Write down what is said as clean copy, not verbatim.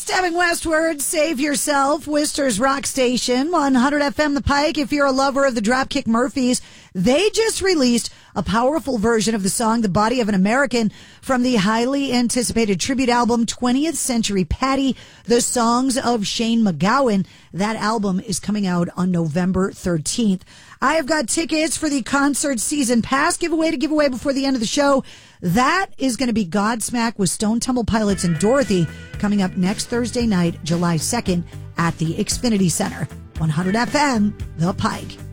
Stepping westward, save yourself. Worcester's Rock Station, 100 FM The Pike. If you're a lover of the Dropkick Murphys, they just released a powerful version of the song The Body of an American from the highly anticipated tribute album 20th Century Patty, The Songs of Shane MacGowan. That album is coming out on November 13th. I have got tickets for the concert season pass giveaway to give away before the end of the show. That is going to be Godsmack with Stone Temple Pilots and Dorothy coming up next Thursday night, July 2nd at the Xfinity Center. 100 FM, The Pike.